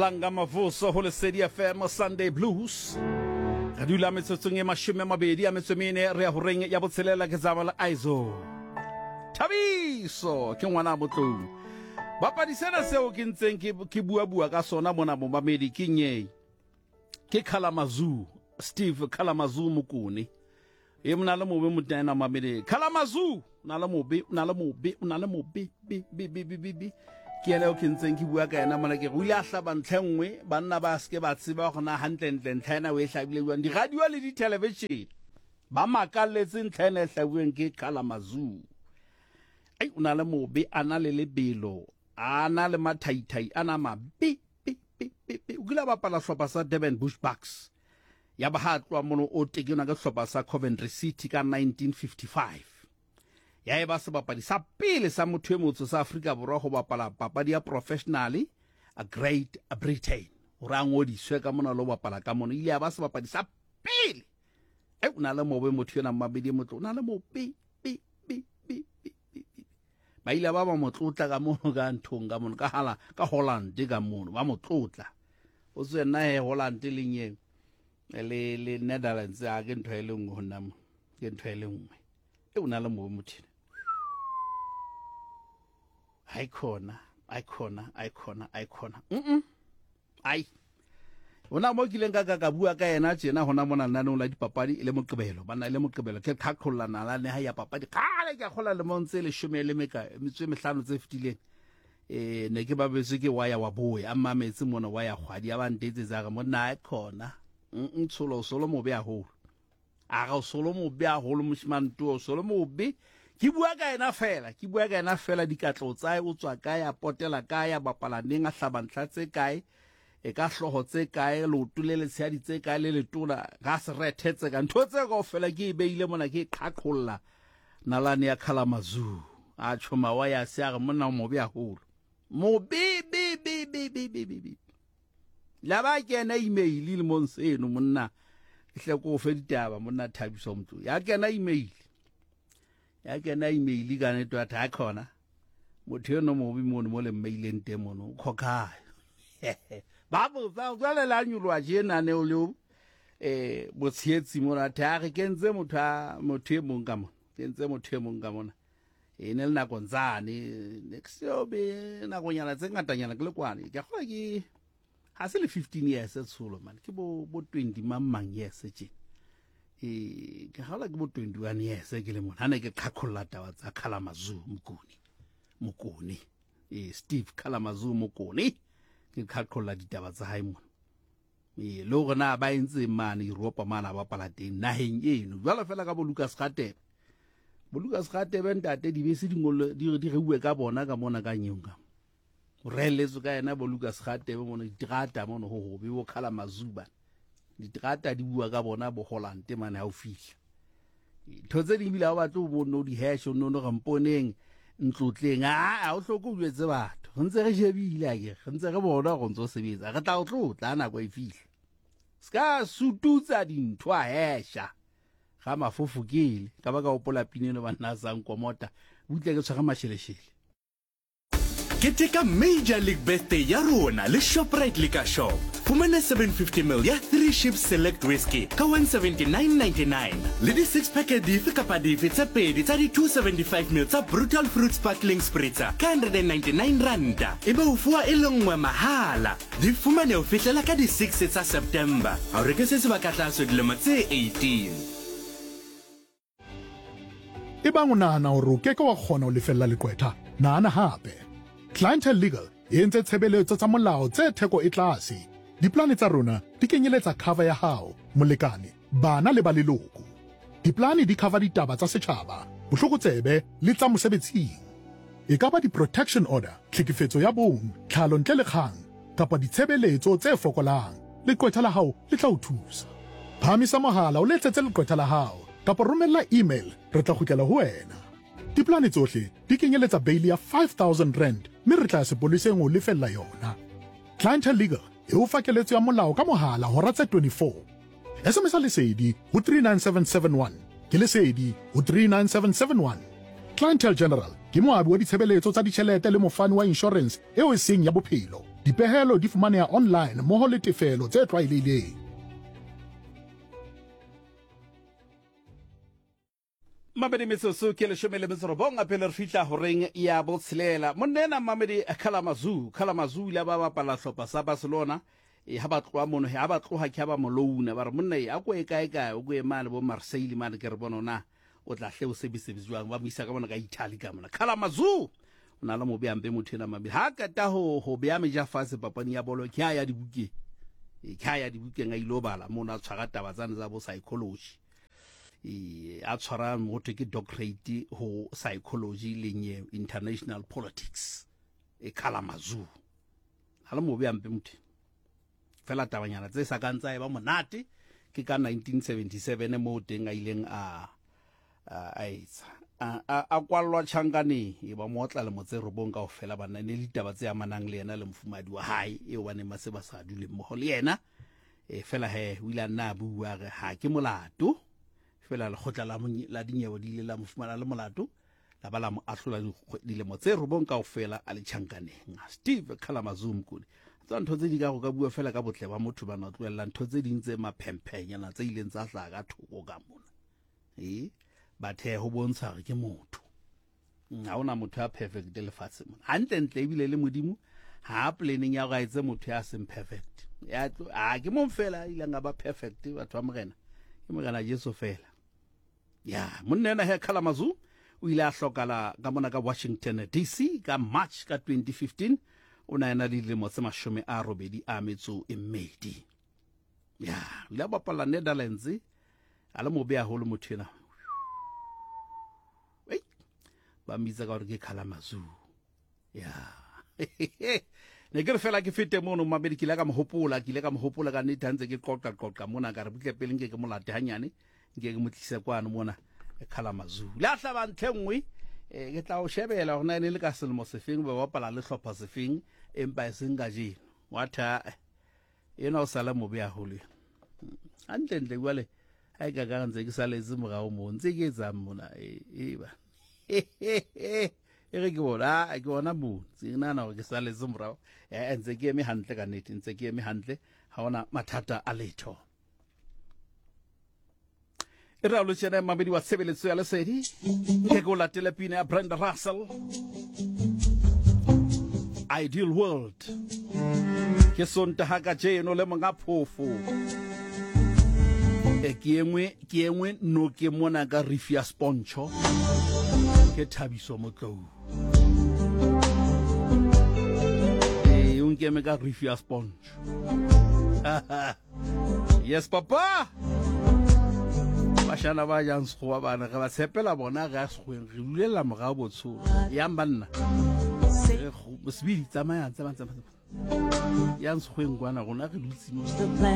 Malanga Mavuso ho Lesedi FM Sunday Blues. Re dula metsotsong e 20 a metsomene re ya ho reng ya botshelela ke zama la Aizo. Thabiso ke ngwana botlou. Bapadisena seo ke ntseng ke bua ka sona mona bomamedi ke nye. Ke Khalamazu, Steve Khalamazu Mokone. E mona le mobe motena mamedi. Khalamazu, na le mobe bi. Ke ela o ke ntseng ke bua ka ena mona ke go ile a hlaba ntlhengwe banna ba ske ba tseba gona hantle ntlhena we hlabile buang di radio le di television ba makalletse ntlhena e hlabueng ke Khalamazu. Ai una le mobe ana le lebelo ana le mathaithai ana mabi o gila ba pala hlopa sa Durban Bushbucks ya ba hatlwa mono o tekena ka hlopa sa Coventry City ka 1955 ya eba se bapadi sa pele sa motho e motso sa Afrika Borwa go bapala papadi ya professionally a Great Britain o ra ngodiswe ka mona lo bapala ka mona ile ya ba se bapadi sa pele una le mobe motho yona mabedi motlo una le mobe ba ile ba motlotla ka mono ka nthong ka mono ka hala ka Holland ka mono ba motlotla o se na Holland le nye le Netherlands a ke ntho e le ngwe hona mo ke ntho e le ngwe una le mobe motho Icona. Ai ona mo kileng ka bua ka ena tsena hona mona nna no la dipapadi ile moqebelo bana ile moqebelo ke khakhollana la ne ha ya papadi kale ke khola le montse le 10 le metswe 5 tse fitileng ne ke ba bese ke waya wa boya amma metsi mona waya khwadi ya bantetse za ka mona Icona ntsholo solo mo be a holo a ga solo mo be a holo moshmanto solo mo be ke bua ka ena fela dikatlo tsa o tswa ka ya potela ka ya bapala neng a hlabantla tse kae e ka hloho tse kae lo tulele tshadi tse kae le letona ga se rethetse ka ntho tse go fela ke beile mona ke qhaqholla nalane ya Khalamazu a tshoma wa ya se a mona mo be a holo mo bi la ba ke na email le monseno monna hle ko fe ditaba monna Thabiso motho ya ke na email ka ne to ata khona motho no mo bi mono mo le maileng te mono khokha ba bo za le la nyulwa jena ne o le botshetsi mona ta re kenze motho e mong ka mona e ne le na konzane next yobe na gonyana tse ngatanyana ke le kwane ke gola ke ha se le 15 years tsolo man ke bo 20 mamang years tse ke hala ke bo 21 years ke le mona hane ke qhaqholla taba tsa Khalamazu Mokone Steve Khalamazu Mokone ke qhaqholla ditaba tsa hae mona lo gona ba intse mane Europa mana ba palateng naheng eno jwala fela ka bo Lucas Ratebe ntate di bese dingolo di rewe ka bona ka mona ka nyonga o reletso ka ena bo Lucas Ratebe mona ditrata mona ho hobe bo Khalamazu ba ditrata di bua ka bona bo Holland mane ha o fihla thotse di bila ba tlo bono di hash no gamponeng ntlotleng a o hloko jwetse batho ntse re jebile a ke ntse re bona go ntso sebetsa re tla o tlotla na go e fihla ska sututsa dintho a hesha ga mafofukile ka ba ka opola pineno ba nna sang komota butle ke tshwara masheleshele Keteka Major League Birthday ya rona le Shoprite Liquor Shop. Fumana 750ml ya 3 Ships Select Whiskey ka 179.99. Le di 6 packet dife kapa dife tsa pedi tsa di 275ml tsa Brutal Fruit Sparkling Spritzer ka 199 randa. Ebe o fuwa e le nngwe mahala. Di fumane o fihlela ka di 6 tsa September. Ha o reke se sebaka tlase dilemo tse 18. Ebang o nahana hore o keke wa kgona ho lefella leqwetha nahana hape Clientele Legal e entse tshebeletso tsa molao tse theko e tlase diplane tsa rona di kenyeletsa cover ya hao molekane bana le ba leloko diplane di cover ditaba tsa setjhaba bohlokotsebe le tsa mosebetsing e ka ba di protection order tlhekefetso ya bong tlhalo ntle le kgang kapa ditshebeletso tse fokolang leqwetha la hao le tla o thusa phamisa mohala o letsetse leqwetha la hao kapa romella email re tla kgutlela ho wena diplane tsohle di kenyeletsa bail ya 5,000 rand mme re tla sepoleseng o lefella yona Clientele Legal e o fakeletso ya molao ka mohala hora tse 24 SMS lesedi ho 39771 ke lesedi ho 39771 Clientele General ke moabi wa ditshebeletso tsa ditjhelete le mofani wa insurance eo e seng ya bophelo dipehelo di fumaneha online mmoho le tefelo tse tlwaelehileng. Mamedi Metsotso ke leshome le metso robong a pele re fihla horeng ya botshelela monena Mamedi Kalamazoo ile ba bapala hlopha sa Barcelona ha ba tloa mono ha ba tloha ke ba molouna ba re monna a go e kae o go emane bo Marseille mane ke re bona na o tla hle o sebisebiswang ba mo isa ka bona ka Italy ka mona Kalamazoo ona le mo be ambe motho ena Mamedi ha ka ta ho beya meja fase papani ya bolo ke ya dibuke nga ilo bala mona tshwara taba tsane za bo psychology a tshwara motho ke doctorate ho psychology le international politics Kalamazoo ha le mo be ambe motho fela tabanyana tse sa kantsa e ba monate ke ka 1977 mo teng a ileng a kwallwa Tjhankane e ba motla le motse robong ka ofela bana ne le ditaba tse amanang le yena le mfumadi wa hae e ba ne mase ba sa dule mmoho le yena fela he o ile nna bua re ha ke molato fela le khotla la dinyewe di ile la mfumana le molato la ba la mo ahlola le motse robong ka ofela a le Tjhankaneng Steve Kalamazoo mkudi tsa ntho tse di ka go ka bua fela ka botle ba motho ba na tloela ntho tse ding tse maphemphenyana tse ileng tsa hla ka thoko ka mona bathe ho bontsha re ke motho ha ona motho a perfect le fatshe mona hantle ntle ebile le modimo ha planning ya ga itse motho ya sem perfect ya ke mo fela ile nga ba perfect batho ba morena ke morena Jesu fela ya monna ena he Kalamazoo o ile a hlokala ka mona ka Washington DC ka March ka 2015 ona ena le dilemo tse 82 ya ile ba pala Netherlands a le mo be a holo motho ena ba mitsa ka gore ke Kalamazoo ya ne ke re fela ke fete mono Mamedi ke ile ka mohopola ka nnete ntse ke qoqa mona ka re butle pele ke molate hanyane ke motlise kwana mona Kalamazoo la hlaba ntlengwe ke tla o shebela gona ene le ka selemo sefeng ba bapala le hlopha sefeng empa senga jeno watha ena o sala mo be a hole antle wale ha ka ga ntse ke saletse morao mo ntse ke etsa mona ba ke bona mo tsena na ke saletse morao ntse ke eme hantle ka nnete ntse ke eme hantle ha ona mathata a letho ra lo tsena Mamedi wa tshebeletso ya lesedi ke go latela pina ya Brenda Russell Ideal World ke sontaga ka jeno le monga phofo ke engwe no ke mona ka rifi ya Sponcho ke Thabiso Motlou unke me ka rifi ya Sponcho yes papa bashana ba jang sgoa bana ga ba tshepela bona ga sgoeng re lulela moga botsholo ya mbanna go sibidi tsamaya yang sgoeng kwana gona re dutse mo